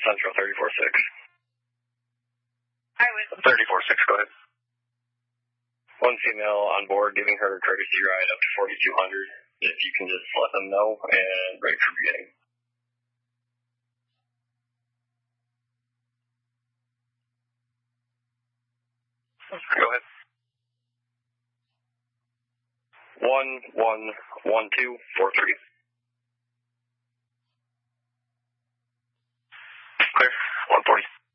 Central 34-6. I was 34-6, go ahead. One female on board giving her courtesy ride up to 4200. If you can just let them know and break for beginning. Go ahead. 111243.